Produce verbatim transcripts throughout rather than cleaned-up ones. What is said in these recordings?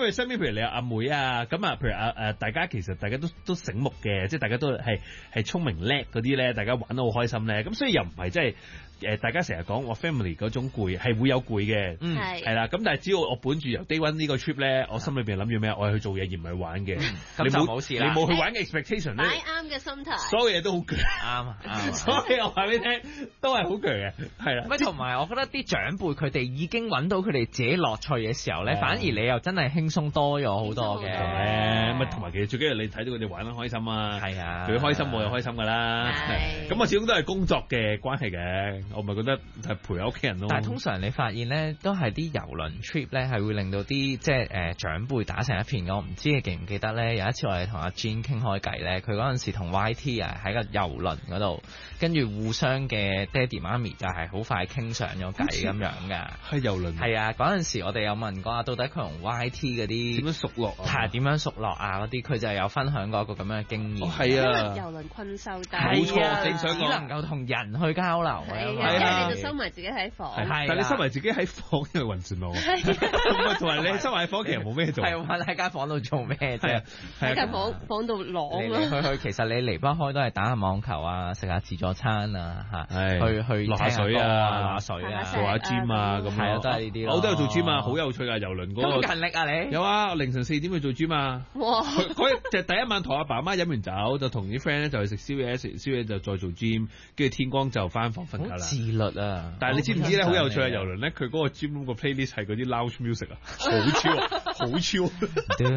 為身邊譬如你有阿妹啊，咁啊，譬如啊誒，大家其實大家都都醒目嘅，即係大家都係係聰明叻嗰啲咧，大家玩得好開心咧，咁所以又唔係即係誒，大家成日講我 family 嗰種攰係會有攰嘅， 嗯係啦，咁但係只要我本住由 day one 呢個 trip 咧，我心裏邊諗住咩？我係去做嘢而唔係玩嘅， 咁就冇事啦。 你冇去玩嘅 expectation 咧， 擺啱嘅心態， 所有嘢都好攰， 啱啱， 所以我話俾你聽，都係好攰嘅，係啦。 咪同埋我覺得啲長輩佢哋已經揾到佢哋自己樂趣嘅時候咧，反而你又真係輕鬆多咗好多嘅。 誒，咪同埋其實最緊要你睇到佢哋玩得開心啊， 係啊， 佢開心我又開心噶啦。咁我始終都係工作嘅關係嘅，我咪覺得係陪下屋企人咯。 但係通常你發現咧，都係啲遊輪 trip 咧，係會令到啲即係誒長輩打成一片。我唔知你記唔記得咧？有一次我哋同阿 Jean 傾開偈咧，佢嗰陣時同 Y T 啊喺個遊輪嗰度，跟住互相嘅爹哋媽咪就係好快傾上咗偈咁樣㗎。 係遊輪。 係啊，嗰陣時我哋有問過啊，到底佢同 Y T 嗰啲點樣熟絡啊？ 係點樣熟絡啊？嗰啲佢就有分享過一個咁樣嘅經驗。 係啊， 遊輪困獸鬥， 冇錯，正只能夠同人去交流啊。 係啊，即係你就收埋自己喺房。 係，但係你收埋自己喺房因為暈船路。係，同埋你收埋喺房其實冇咩做。 係話喺間房度做咩啫？ 喺間房房度晾咯。 嚟嚟去去，其實你離不開都係打下網球啊，食下自助餐啊，嚇，去去落下水啊， 落下水啊， 做下 gym 啊，咁係啊，都係呢啲咯。 我都有做 gym 啊，好有趣啊，遊輪嗰個。 咁勤力啊你？ 有啊，凌晨四點去做 gym 啊。 哇！ 嗰日就第一晚同阿爸阿媽飲完酒，就同啲 friend 咧就去食宵夜，食宵夜就再做 gym，跟住天光就翻房瞓覺啦。 好自律啊！ 但係你知唔知咧？好有趣啊！遊輪咧，佢嗰個 gym 個 playlist 係嗰啲 lounge music 啊，好超，好超。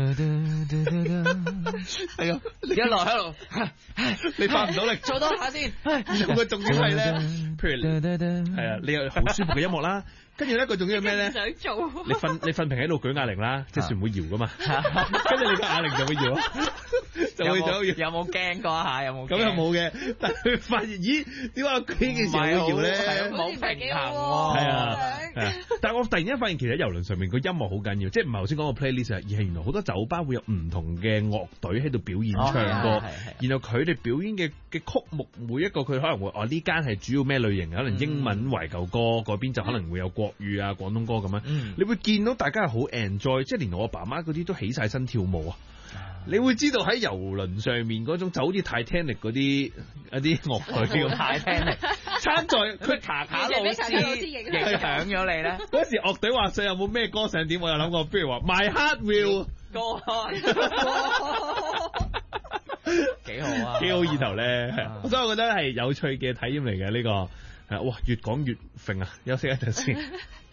係啊， 一路喺度， 你發唔到力， 做多下先。 有個重點係咧，譬如係啊，你有好舒服嘅音樂啦。跟住咧，佢仲要咩咧？ 想做你瞓你瞓平喺度舉啞鈴啦，即係船會搖噶嘛。跟住你個啞鈴就會搖，就會就搖。 有冇驚過下？有冇？ 咁又冇嘅，但係佢發現咦，點解佢嘅時候會搖咧？ 冇平衡喎。 係啊，係啊。但係我突然間發現，其實遊輪上面個音樂好緊要，即係唔係頭先講個 playlist 啊，而係原來好多酒吧會有唔同嘅樂隊喺度表演唱歌，然後佢哋表演嘅嘅曲目每一個佢可能會哦呢間係主要咩類型，可能英文懷舊歌，嗰邊就可能會有國語啊、廣東歌咁樣， 嗯、 你會見到大家係好 enjoy，即係連我爸媽嗰啲都起晒身跳舞啊！你會知道喺遊輪上面嗰種就好似 Titanic 嗰啲一啲樂隊咁 Titanic， 參在佢卡卡老師影響咗你咧。 嗰時樂隊話想有冇咩歌想點，我有諗過，不如話 My Heart Will Go On，幾好啊， 幾好意頭咧，所以我覺得係有趣嘅體驗嚟嘅呢個。係哇，越講越揈啊！休息一陣先。